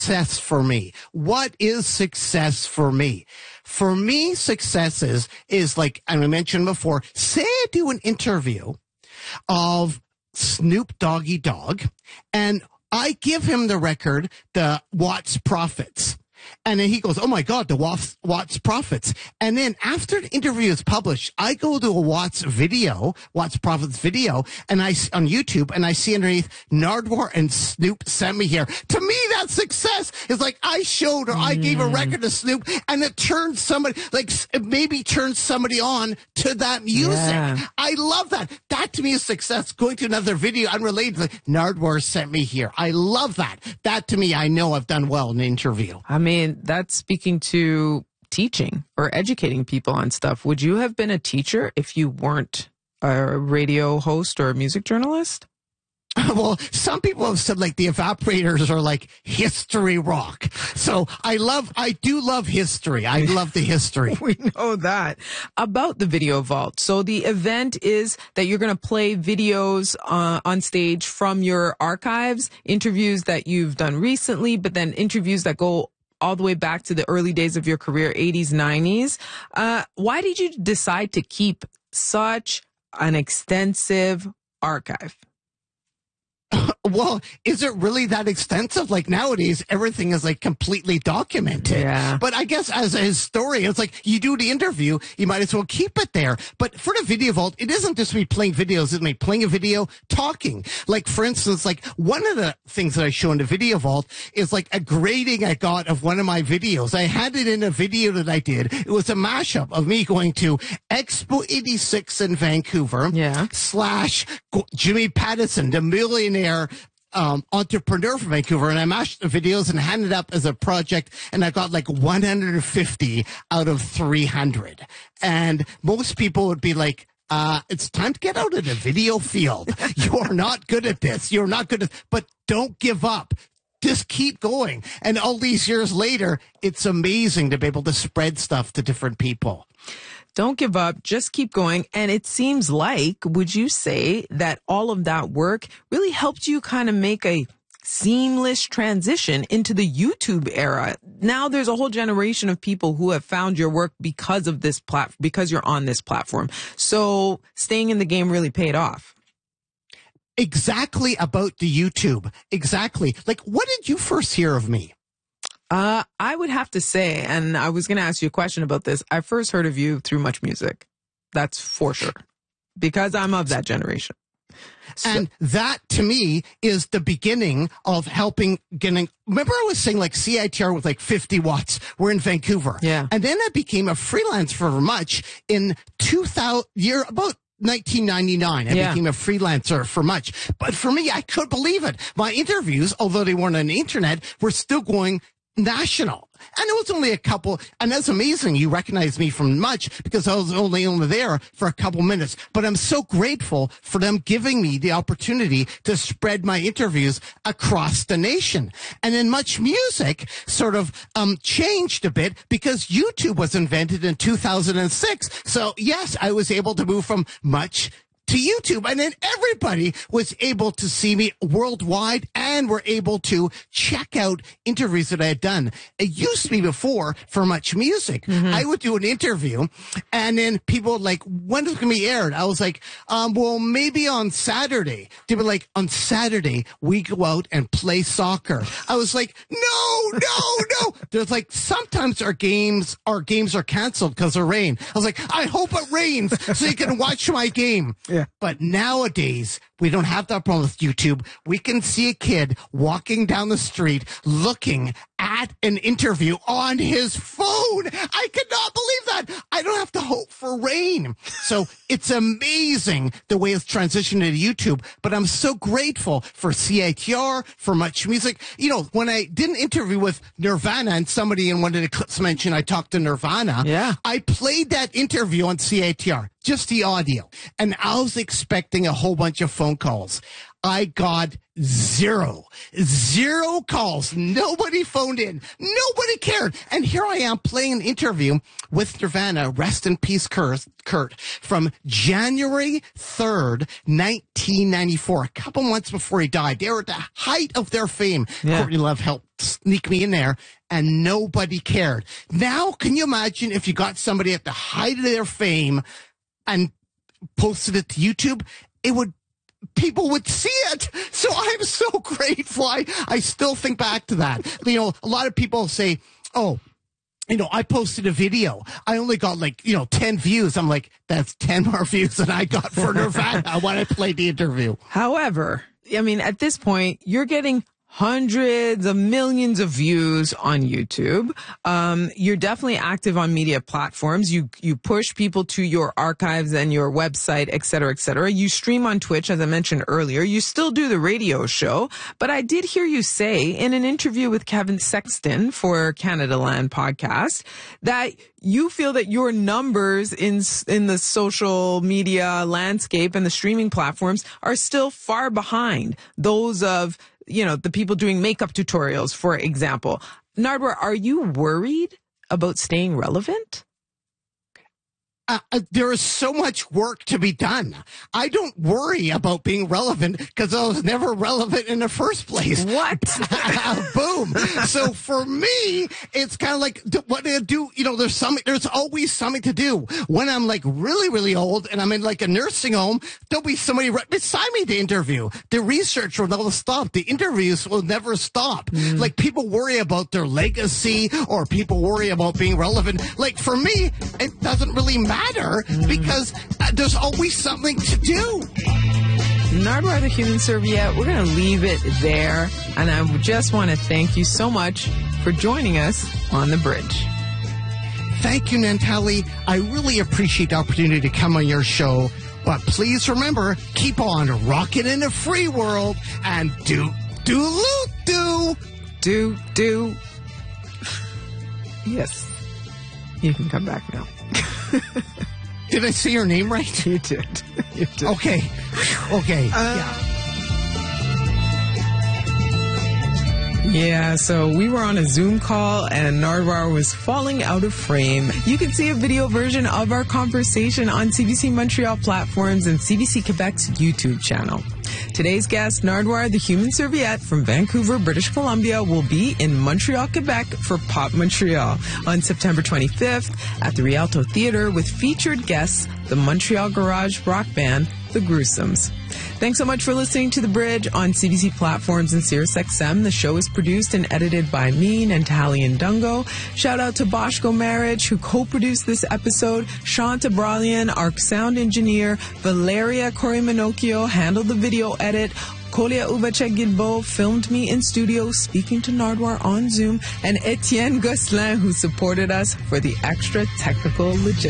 success for me? What is success for me? For me, success is like, and I mentioned before, say I do an interview of Snoop Doggy Dogg, and I give him the record, the Watts Profits. And then he goes, oh my God, the Watts Profits. And then after the interview is published, I go to a Watts Profits video, and on YouTube, and I see underneath Nardwuar and Snoop sent me here. To me, that's success. It's like I showed, or I gave a record to Snoop, and it turned somebody, like it maybe turns somebody on to that music. Yeah. I love that. That to me is success. Going to another video unrelated, like Nardwuar sent me here. I love that. That to me, I know I've done well in an interview. I mean, that's speaking to teaching or educating people on stuff. Would you have been a teacher if you weren't a radio host or a music journalist? Well, some people have said like the Evaporators are like history rock. So I do love history. I love the history. We know that. About the Video Vault. So the event is that you're going to play videos on stage from your archives, interviews that you've done recently, but then interviews that go all the way back to the early days of your career, 80s, 90s. Why did you decide to keep such an extensive archive? Well, is it really that extensive? Like nowadays, everything is like completely documented. Yeah. But I guess as a historian, it's like you do the interview, you might as well keep it there. But for the Video Vault, it isn't just me playing videos, it's me playing a video, talking. Like for instance, like one of the things that I show in the Video Vault is like a grading I got of one of my videos. I had it in a video that I did. It was a mashup of me going to Expo 86 in Vancouver, / Jimmy Pattison, the millionaire entrepreneur from Vancouver, and I mashed the videos and handed it up as a project, and I got like 150 out of 300. And most people would be like, it's time to get out of the video field. You are not good at this. You're not good at, but don't give up. Just keep going. And all these years later, it's amazing to be able to spread stuff to different people. Don't give up. Just keep going. And it seems like, would you say that all of that work really helped you kind of make a seamless transition into the YouTube era? Now there's a whole generation of people who have found your work because of this because you're on this platform. So staying in the game really paid off. Exactly about the YouTube. Exactly. Like, what did you first hear of me? I would have to say, and I was going to ask you a question about this. I first heard of you through Much Music. That's for sure. Because I'm of that generation. And that, to me, is the beginning of helping getting... Remember I was saying, like, CITR with, like, 50 watts. We're in Vancouver. Yeah. And then I became a freelancer for Much in 2000... about 1999, I became a freelancer for Much. But for me, I couldn't believe it. My interviews, although they weren't on the internet, were still going national. And it was only a couple, and that's amazing. You recognize me from Much because I was only there for a couple minutes. But I'm so grateful for them giving me the opportunity to spread my interviews across the nation. And then Much Music sort of changed a bit because YouTube was invented in 2006. So yes, I was able to move from Much to YouTube, and then everybody was able to see me worldwide and were able to check out interviews that I had done. It used to be before for Much Music. I would do an interview and then people would like, when is it going to be aired? I was like, well, maybe on Saturday. They were like, on Saturday, we go out and play soccer. I was like, no. There's like, sometimes our games are canceled because of rain. I was like, I hope it rains so you can watch my game. Yeah. But nowadays, we don't have that problem with YouTube. We can see a kid walking down the street looking at an interview on his phone. I could not believe that. I don't have to hope for rain. So it's amazing the way it's transitioned to YouTube. But I'm so grateful for CITR, for Much Music. You know, when I did an interview with Nirvana and somebody in one of the clips mentioned I talked to Nirvana, I played that interview on CITR, just the audio. And I was expecting a whole bunch of phone calls. I got zero calls. Nobody phoned in. Nobody cared. And here I am playing an interview with Nirvana, rest in peace, Kurt, from January 3rd, 1994, a couple months before he died. They were at the height of their fame. Yeah. Courtney Love helped sneak me in there, and nobody cared. Now, can you imagine if you got somebody at the height of their fame and posted it to YouTube? People would see it. So I'm so grateful. I still think back to that. You know, a lot of people say, oh, you know, I posted a video. I only got 10 views. I'm like, that's 10 more views than I got for Nirvana when I played the interview. However, I mean, at this point, you're getting hundreds of millions of views on YouTube. You're definitely active on media platforms. You push people to your archives and your website, et cetera, et cetera. You stream on Twitch, as I mentioned earlier. You still do the radio show. But I did hear you say in an interview with Kevin Sexton for Canada Land podcast that you feel that your numbers in the social media landscape and the streaming platforms are still far behind those of, you know, the people doing makeup tutorials, for example. Nardwuar, are you worried about staying relevant? There is so much work to be done. I don't worry about being relevant because I was never relevant in the first place. What? Boom. So for me, it's kind of like what I do. You know, there's always something to do. When I'm like really, really old and I'm in like a nursing home, there'll be somebody right beside me to interview. The research will never stop. The interviews will never stop. Like people worry about their legacy or people worry about being relevant. Like for me, it doesn't really matter. Because there's always something to do. Nardwuar the Human Serviette, we're going to leave it there. And I just want to thank you so much for joining us on The Bridge. Thank you, Nantali. I really appreciate the opportunity to come on your show. But please remember, keep on rocking in the free world and do. Yes. You can come back now. Did I say your name right? You did. You did. Okay. Yeah, so we were on a Zoom call and Nardwuar was falling out of frame. You can see a video version of our conversation on CBC Montreal platforms and CBC Quebec's YouTube channel. Today's guest, Nardwuar the Human Serviette from Vancouver, British Columbia, will be in Montreal, Quebec for Pop Montreal on September 25th at the Rialto Theatre with featured guests, the Montreal garage rock band, The Gruesomes. Thanks so much for listening to The Bridge on CBC platforms and SiriusXM. The show is produced and edited by me, Nantali Ndungo. Shout out to Boshko Marriage, who co-produced this episode. Shanta Bralian, our sound engineer. Valeria Corimanocchio handled the video edit. Kolia Ubachek-Gilbo filmed me in studio speaking to Nardwuar on Zoom. And Etienne Gosselin, who supported us for the extra technical logistics.